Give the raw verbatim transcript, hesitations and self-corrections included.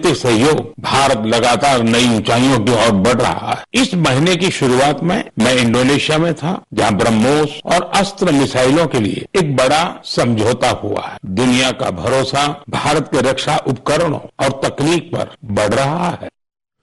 रणनीतिक सहयोग भारत लगातार नई ऊंचाइयों की ओर बढ़ रहा है। इस महीने की शुरुआत में मैं इंडोनेशिया में था, जहां ब्रह्मोस और अस्त्र मिसाइलों के लिए एक बड़ा समझौता हुआ है। दुनिया का भरोसा भारत के रक्षा उपकरणों और तकनीक पर बढ़ रहा है।